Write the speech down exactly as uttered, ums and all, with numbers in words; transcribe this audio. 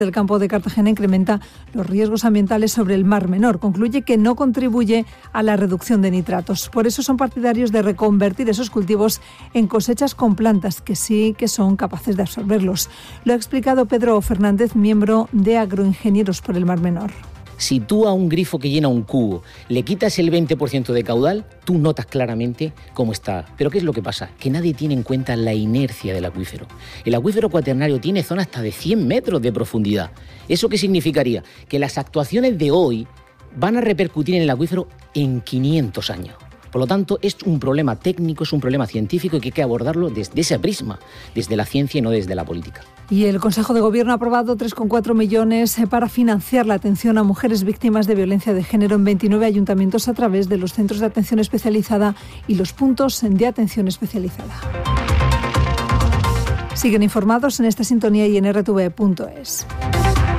del campo de Cartagena incrementa los riesgos ambientales sobre el Mar Menor. Concluye que no contribuye a la reducción de nitratos. Por eso son partidarios de reconvertir esos cultivos en cosechas con plantas que sí que son capaces de absorberlos. Lo ha explicado Pedro Fernández, miembro de Agroingenieros por el Mar Menor. Si tú a un grifo que llena un cubo le quitas el veinte por ciento de caudal, tú notas claramente cómo está. Pero ¿qué es lo que pasa? Que nadie tiene en cuenta la inercia del acuífero. El acuífero cuaternario tiene zonas hasta de cien metros de profundidad. ¿Eso qué significaría? Que las actuaciones de hoy van a repercutir en el acuífero en quinientos años. Por lo tanto, es un problema técnico, es un problema científico y que hay que abordarlo desde ese prisma, desde la ciencia y no desde la política. Y el Consejo de Gobierno ha aprobado tres coma cuatro millones para financiar la atención a mujeres víctimas de violencia de género en veintinueve ayuntamientos a través de los centros de atención especializada y los puntos de atención especializada. Siguen informados en esta sintonía y en r t v punto es.